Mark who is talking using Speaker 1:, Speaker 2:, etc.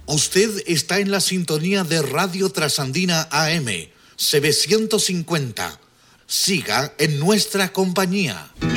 Speaker 1: Usted está en la sintonía de Radio Trasandina AM, CB150. Siga en nuestra compañía.